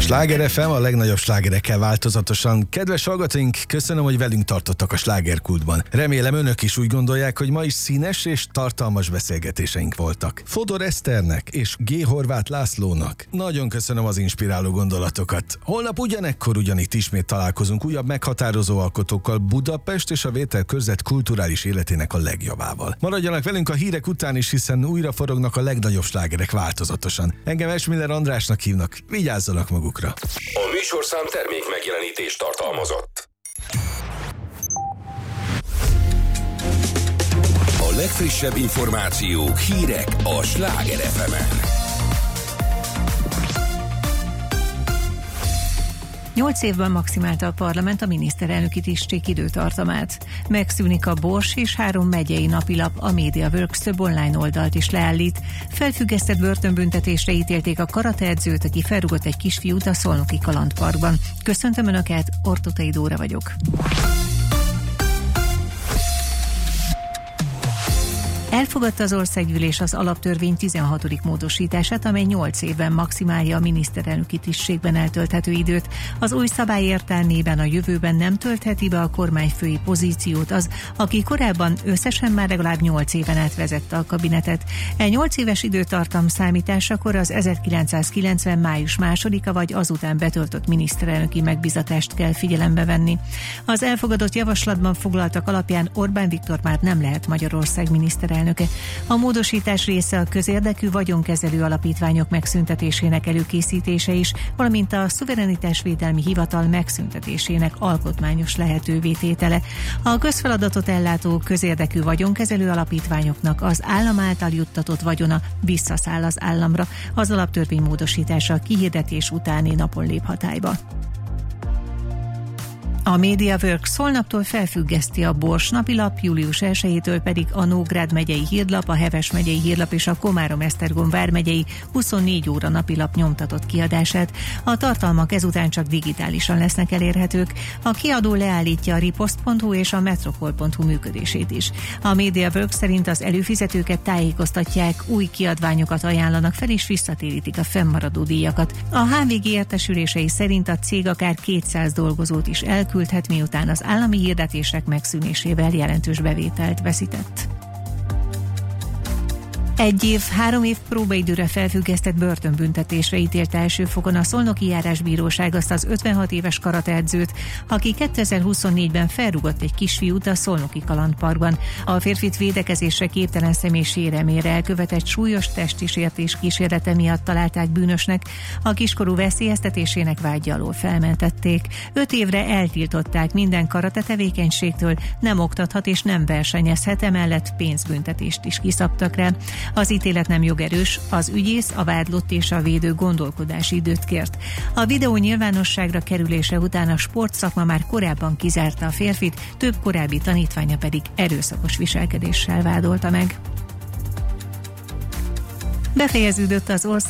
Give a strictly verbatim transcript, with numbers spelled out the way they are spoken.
Sláger ef em, a legnagyobb slágerekkel változatosan. Kedves hallgatóink, köszönöm, hogy velünk tartottak a slágerkultban. Remélem önök is úgy gondolják, hogy ma is színes és tartalmas beszélgetéseink voltak. Fodor Eszternek és G. Horváth Lászlónak nagyon köszönöm az inspiráló gondolatokat. Holnap ugyanekkor ugyanitt ismét találkozunk újabb meghatározó alkotókkal, Budapest és a Vételkörzet kulturális életének a legjobbával. Maradjanak velünk a hírek után is, hiszen újra forognak a legnagyobb slágerek változatosan. Engem Esmiller Andrásnak hívnak, vigyázzanak magukra. A műsorszám termék megjelenítést tartalmazott. A legfrissebb információk, hírek a Sláger ef emen. Nyolc évben maximálta a parlament a miniszterelnöki tisztség időtartamát. Megszűnik a Bors és három megyei napilap, a MediaWorks több online oldalt is leállít. Felfüggesztett börtönbüntetésre ítélték a karateedzőt, aki felrúgott egy kisfiút a Szolnoki Kalandparkban. Köszöntöm Önöket, Ortotai Dóra vagyok. Elfogadta az országgyűlés az alaptörvény tizenhatodik módosítását, amely nyolc évben maximálja a miniszterelnöki tisztségben eltölthető időt. Az új szabály értelmében a jövőben nem töltheti be a kormányfői pozíciót az, aki korábban összesen már legalább nyolc éven át vezette a kabinetet. E nyolc éves időtartam számításakor az ezerkilencszázkilencven. május másodika vagy azután betöltött miniszterelnöki megbizatást kell figyelembe venni. Az elfogadott javaslatban foglaltak alapján Orbán Viktor már nem lehet Magyarország miniszterelnöke. A módosítás része a közérdekű vagyonkezelő alapítványok megszüntetésének előkészítése is, valamint a szuverenitásvédelmi hivatal megszüntetésének alkotmányos lehetővé tétele. A közfeladatot ellátó közérdekű vagyonkezelő alapítványoknak az állam által juttatott vagyona visszaszáll az államra. Az alaptörvény módosítása kihirdetés utáni napon lép hatályba. A MediaWorks holnaptól felfüggeszti a Bors napilap, július elsejétől pedig a Nógrád megyei hírlap, a Heves megyei hírlap és a Komárom-Esztergom vármegyei huszonnégy óra napilap nyomtatott kiadását. A tartalmak ezután csak digitálisan lesznek elérhetők. A kiadó leállítja a ripost pont hu és a metropol pont hu működését is. A MediaWorks szerint az előfizetőket tájékoztatják, új kiadványokat ajánlanak fel és visszatérítik a fennmaradó díjakat. A há vé gé értesülései szerint a cég akár kétszáz dolgozót is elküldhet, küldhet, miután az állami hirdetések megszűnésével jelentős bevételt veszített. Egy év, három év próbaidőre felfüggesztett börtönbüntetésre ítélte első fokon a Szolnoki Járásbíróság azt az ötvenhat éves karateedzőt, aki kétezer-huszonnégyben felrúgott egy kisfiút a Szolnoki Kalandparkban. A férfit védekezésre képtelen személy sérelmére elkövetett súlyos testi sértés kísérlete miatt találták bűnösnek, a kiskorú veszélyeztetésének vádja alól felmentették. Öt évre eltiltották minden karate tevékenységtől, nem oktathat és nem versenyezhet, emellett pénzbüntetést is kiszabtak rá. Az ítélet nem jogerős, az ügyész, a vádlott és a védő gondolkodási időt kért. A videó nyilvánosságra kerülése után a sportszakma már korábban kizárta a férfit, több korábbi tanítványa pedig erőszakos viselkedéssel vádolta meg. Befejeződött az ország